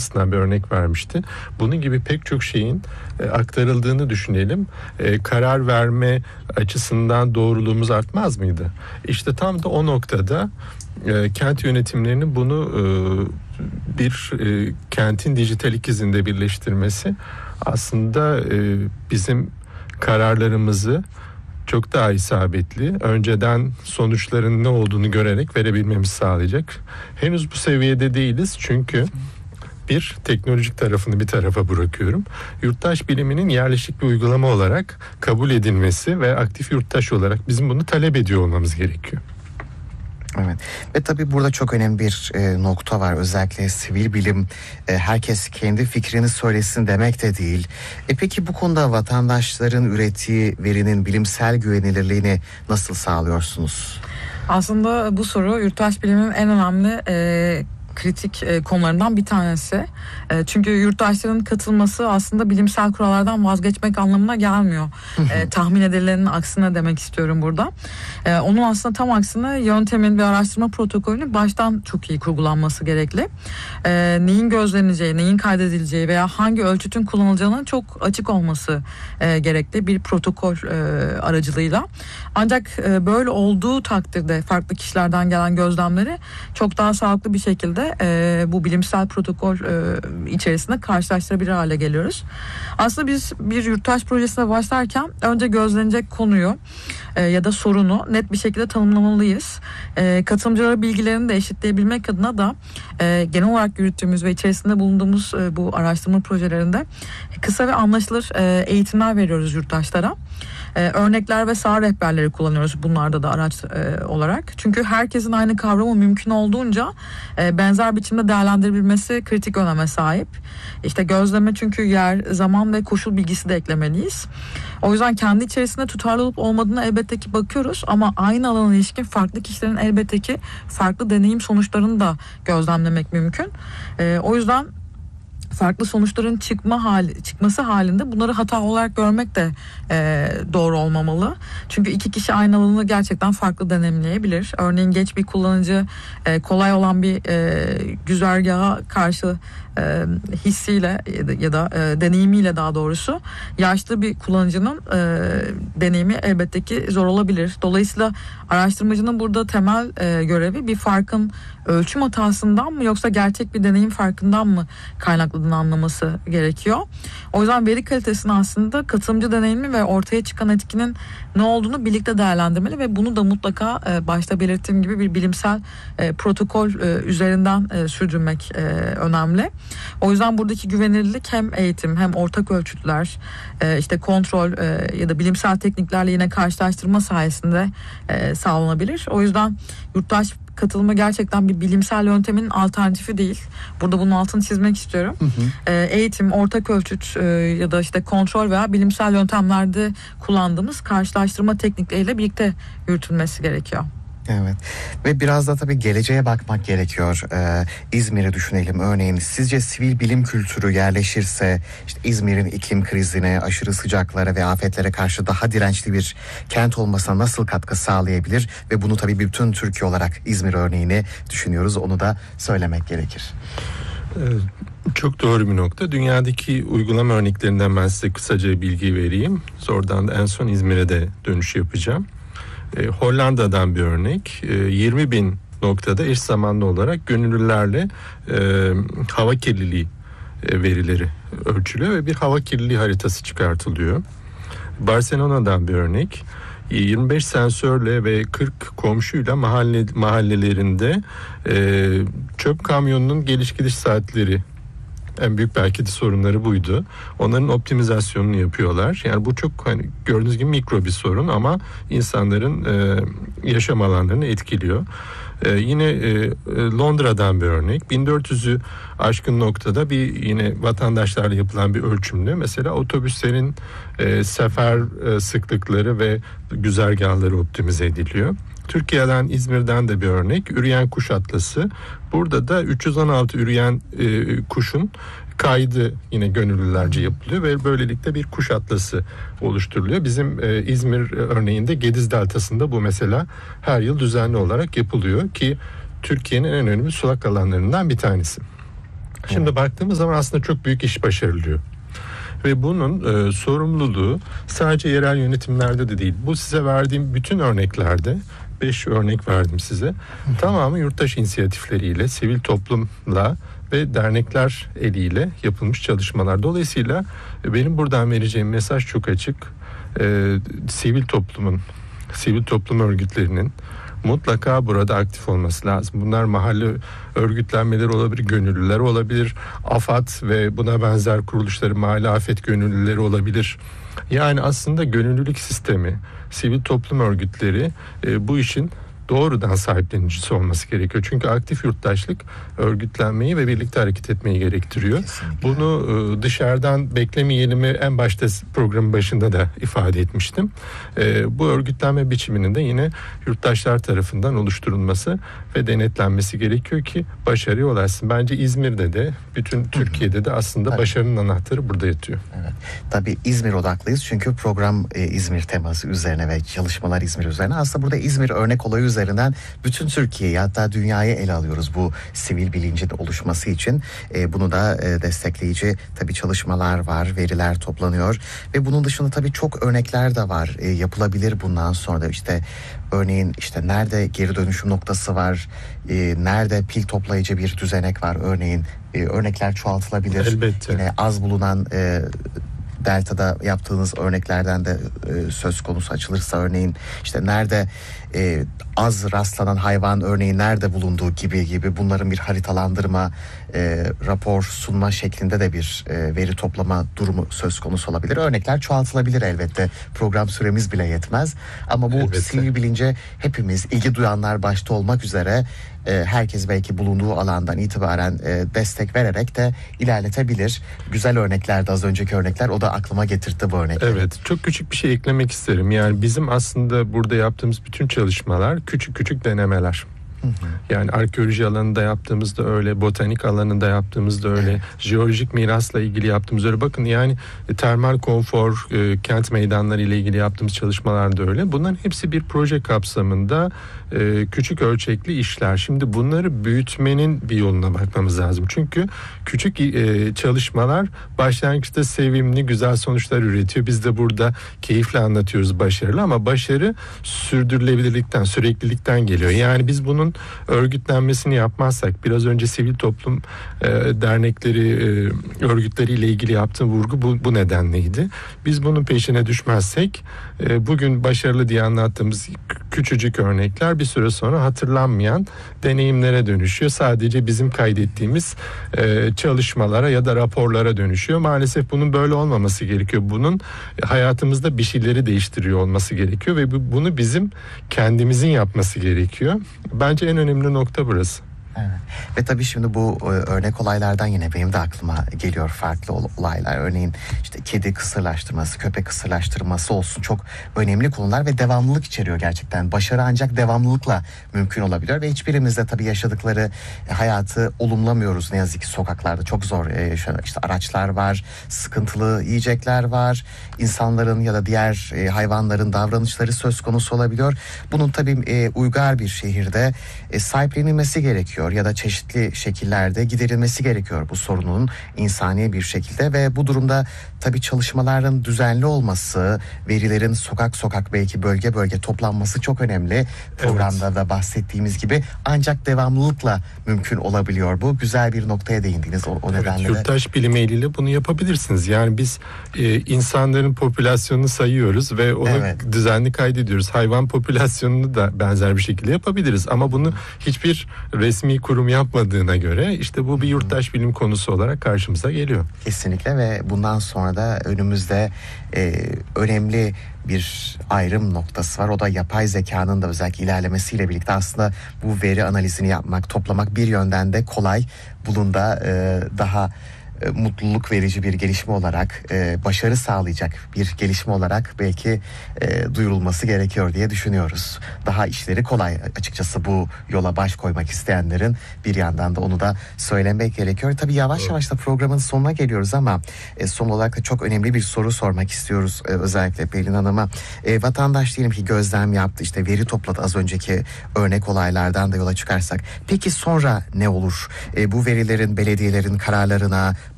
açısından bir örnek vermişti. Bunun gibi pek çok şeyin aktarıldığını düşünelim. Karar verme açısından doğruluğumuz artmaz mıydı? İşte tam da o noktada kent yönetimlerinin bunu bir kentin dijital ikizinde birleştirmesi aslında bizim kararlarımızı çok daha isabetli, önceden sonuçların ne olduğunu görerek verebilmemizi sağlayacak. Henüz bu seviyede değiliz çünkü bir teknolojik tarafını bir tarafa bırakıyorum. Yurttaş biliminin yerleşik bir uygulama olarak kabul edilmesi ve aktif yurttaş olarak bizim bunu talep ediyor olmamız gerekiyor. Evet ve tabii burada çok önemli bir nokta var. Özellikle sivil bilim herkes kendi fikrini söylesin demek de değil. Peki bu konuda vatandaşların ürettiği verinin bilimsel güvenilirliğini nasıl sağlıyorsunuz? Aslında bu soru yurttaş biliminin en önemli kritik konularından bir tanesi. Çünkü yurttaşların katılması aslında bilimsel kurallardan vazgeçmek anlamına gelmiyor. Tahmin edilenin aksine demek istiyorum burada. Onun aslında tam aksine yöntemin ve araştırma protokolünün baştan çok iyi kurgulanması gerekli. Neyin gözleneceği, neyin kaydedileceği veya hangi ölçütün kullanılacağının çok açık olması gerekli bir protokol aracılığıyla. Ancak böyle olduğu takdirde farklı kişilerden gelen gözlemleri çok daha sağlıklı bir şekilde bu bilimsel protokol içerisinde karşılaştırabilir hale geliyoruz. Aslında biz bir yurttaş projesine başlarken önce gözlenecek konuyu ya da sorunu net bir şekilde tanımlamalıyız. Katılımcılara bilgilerini de eşitleyebilmek adına da genel olarak yürüttüğümüz ve içerisinde bulunduğumuz bu araştırma projelerinde kısa ve anlaşılır eğitimler veriyoruz yurttaşlara. Örnekler ve saha rehberleri kullanıyoruz bunlarda da araç olarak. Çünkü herkesin aynı kavramı mümkün olduğunca benzer biçimde değerlendirebilmesi kritik öneme sahip. İşte gözleme çünkü yer, zaman ve koşul bilgisi de eklemeliyiz. O yüzden kendi içerisinde tutarlı olup olmadığına elbette ki bakıyoruz ama aynı alana ilişkin farklı kişilerin elbette ki farklı deneyim sonuçlarını da gözlemlemek mümkün. O yüzden farklı sonuçların çıkması halinde bunları hata olarak görmek de doğru olmamalı. Çünkü iki kişi aynı alanı gerçekten farklı deneyimleyebilir. Örneğin genç bir kullanıcı kolay olan bir güzergaha karşı hissiyle ya da deneyimiyle daha doğrusu yaşlı bir kullanıcının deneyimi elbette ki zor olabilir. Dolayısıyla araştırmacının burada temel görevi bir farkın ölçüm hatasından mı yoksa gerçek bir deneyim farkından mı kaynakladığını anlaması gerekiyor. O yüzden veri kalitesini aslında katılımcı deneyimi ve ortaya çıkan etkinin ne olduğunu birlikte değerlendirmeli ve bunu da mutlaka başta belirttiğim gibi bir bilimsel protokol üzerinden sürdürmek önemli. O yüzden buradaki güvenilirlik hem eğitim hem ortak ölçütler, işte kontrol ya da bilimsel tekniklerle yine karşılaştırma sayesinde sağlanabilir. O yüzden yurttaş katılımı gerçekten bir bilimsel yöntemin alternatifi değil. Burada bunun altını çizmek istiyorum. Eğitim, ortak ölçüt ya da işte kontrol veya bilimsel yöntemlerde kullandığımız karşılaştırma teknikleriyle birlikte yürütülmesi gerekiyor. Evet ve biraz da tabii geleceğe bakmak gerekiyor. İzmir'i düşünelim örneğin. Sizce sivil bilim kültürü yerleşirse işte İzmir'in iklim krizine, aşırı sıcaklara ve afetlere karşı daha dirençli bir kent olmasına nasıl katkı sağlayabilir? Ve bunu tabii bütün Türkiye olarak İzmir örneğini düşünüyoruz. Onu da söylemek gerekir. Çok doğru bir nokta. Dünyadaki uygulama örneklerinden ben size kısaca bilgi vereyim. Oradan da en son İzmir'e de dönüş yapacağım. Hollanda'dan bir örnek. 20.000 noktada eş zamanlı olarak gönüllülerle hava kirliliği verileri ölçülüyor ve bir hava kirliliği haritası çıkartılıyor. Barcelona'dan bir örnek. 25 sensörle ve 40 komşuyla mahallelerinde çöp kamyonunun geliş gidiş saatleri, en büyük belki de sorunları buydu. Onların optimizasyonunu yapıyorlar. Yani bu çok gördüğünüz gibi mikro bir sorun ama insanların yaşam alanlarını etkiliyor. Yine Londra'dan bir örnek. 1400'ü aşkın noktada bir yine vatandaşlarla yapılan bir ölçümlü. Mesela otobüslerin sefer sıklıkları ve güzergahları optimize ediliyor. Türkiye'den, İzmir'den de bir örnek. Üreyen kuş atlası. Burada da 316 üreyen kuşun kaydı yine gönüllülerce yapılıyor ve böylelikle bir kuş atlası oluşturuluyor. Bizim İzmir örneğinde Gediz Deltası'nda bu mesela her yıl düzenli olarak yapılıyor ki Türkiye'nin en önemli sulak alanlarından bir tanesi. Şimdi baktığımız zaman aslında çok büyük iş başarılıyor. Ve bunun sorumluluğu sadece yerel yönetimlerde de değil. Bu size verdiğim bütün örneklerde, 5 örnek verdim size. Tamamı yurttaş inisiyatifleriyle, sivil toplumla ve dernekler eliyle yapılmış çalışmalar. Dolayısıyla benim buradan vereceğim mesaj çok açık. Sivil toplum örgütlerinin mutlaka burada aktif olması lazım. Bunlar mahalle örgütlenmeleri olabilir, gönüllüler olabilir, AFAD ve buna benzer kuruluşları, mahalle afet gönüllüleri olabilir. Yani aslında gönüllülük sistemi, sivil toplum örgütleri bu işin doğrudan sahiplenicisi olması gerekiyor. Çünkü aktif yurttaşlık örgütlenmeyi ve birlikte hareket etmeyi gerektiriyor. Kesinlikle. Bunu dışarıdan beklemeyelim'i en başta programın başında da ifade etmiştim. Bu örgütlenme biçiminin de yine yurttaşlar tarafından oluşturulması ve denetlenmesi gerekiyor ki başarıya ulaşsın. Bence İzmir'de de bütün Türkiye'de de aslında başarının anahtarı burada yatıyor. Evet. Tabii İzmir odaklıyız çünkü program İzmir teması üzerine ve çalışmalar İzmir üzerine. Aslında burada İzmir örnek olayı üzerinden bütün Türkiye'yi, hatta dünyayı ele alıyoruz bu sivil bilincin oluşması için. Bunu da destekleyici tabii çalışmalar var, veriler toplanıyor ve bunun dışında tabii çok örnekler de var. Yapılabilir bundan sonra da işte örneğin işte nerede geri dönüşüm noktası var, nerede pil toplayıcı bir düzenek var örneğin. Örnekler çoğaltılabilir. Elbette. Yine az bulunan Delta'da yaptığınız örneklerden de söz konusu açılırsa örneğin işte nerede az rastlanan hayvan örneği nerede bulunduğu gibi bunların bir haritalandırma, rapor sunma şeklinde de bir veri toplama durumu söz konusu olabilir. Örnekler çoğaltılabilir elbette. Program süremiz bile yetmez. Ama bu elbette sivil bilince hepimiz, ilgi duyanlar başta olmak üzere herkes belki bulunduğu alandan itibaren destek vererek de ilerletebilir. Güzel örnekler de az önceki örnekler, o da aklıma getirtti bu örnekleri. Evet, çok küçük bir şey eklemek isterim. Yani bizim aslında burada yaptığımız bütün çalışmalar küçük denemeler. Yani arkeoloji alanında yaptığımızda öyle, botanik alanında yaptığımızda öyle, jeolojik mirasla ilgili yaptığımız öyle. Bakın yani termal konfor, kent meydanları ile ilgili yaptığımız çalışmalar da öyle. Bunların hepsi bir proje kapsamında küçük ölçekli işler. Şimdi bunları büyütmenin bir yoluna bakmamız lazım. Çünkü küçük çalışmalar başlangıçta sevimli, güzel sonuçlar üretiyor. Biz de burada keyifle anlatıyoruz başarılı, ama başarı sürdürülebilirlikten, süreklilikten geliyor. Yani biz bunun örgütlenmesini yapmazsak, biraz önce sivil toplum dernekleri, örgütleriyle ilgili yaptığım vurgu bu nedenleydi. Biz bunun peşine düşmezsek bugün başarılı diye anlattığımız küçücük örnekler bir süre sonra hatırlanmayan deneyimlere dönüşüyor. Sadece bizim kaydettiğimiz çalışmalara ya da raporlara dönüşüyor. Maalesef bunun böyle olmaması gerekiyor. Bunun hayatımızda bir şeyleri değiştiriyor olması gerekiyor ve bunu bizim kendimizin yapması gerekiyor. Bence en önemli nokta burası. Evet. Ve tabii şimdi bu örnek olaylardan yine benim de aklıma geliyor farklı olaylar. Örneğin işte kedi kısırlaştırması, köpek kısırlaştırması olsun, çok önemli konular ve devamlılık içeriyor gerçekten. Başarı ancak devamlılıkla mümkün olabiliyor ve hiçbirimiz de tabii yaşadıkları hayatı olumlamıyoruz ne yazık ki sokaklarda. Çok zor işte araçlar var, sıkıntılı yiyecekler var, insanların ya da diğer hayvanların davranışları söz konusu olabiliyor. Bunun tabii uygar bir şehirde sahiplenilmesi gerekiyor ya da çeşitli şekillerde giderilmesi gerekiyor bu sorunun insani bir şekilde ve bu durumda tabii çalışmaların düzenli olması, verilerin sokak belki bölge toplanması çok önemli. Programda da bahsettiğimiz gibi ancak devamlılıkla mümkün olabiliyor bu. Güzel bir noktaya değindiniz o nedenle de. Yurttaş bilimi eliyle bunu yapabilirsiniz. Yani biz insanların popülasyonunu sayıyoruz ve onu düzenli kaydediyoruz. Hayvan popülasyonunu da benzer bir şekilde yapabiliriz ama bunu hiçbir resmi kurum yapmadığına göre işte bu bir yurttaş bilim konusu olarak karşımıza geliyor. Kesinlikle ve bundan sonra da önümüzde önemli bir ayrım noktası var. O da yapay zekanın da özellikle ilerlemesiyle birlikte aslında bu veri analizini yapmak, toplamak bir yönden de kolay. Bunun da daha mutluluk verici bir gelişme olarak, başarı sağlayacak bir gelişme olarak belki duyurulması gerekiyor diye düşünüyoruz. Daha işleri kolay açıkçası bu yola baş koymak isteyenlerin, bir yandan da onu da söylemek gerekiyor. Tabii yavaş yavaş da programın sonuna geliyoruz ama son olarak da çok önemli bir soru sormak istiyoruz özellikle Pelin Hanım'a. Vatandaş diyelim ki gözlem yaptı, işte veri topladı az önceki örnek olaylardan da yola çıkarsak. Peki sonra ne olur? Bu verilerin belediyelerin kararlarına,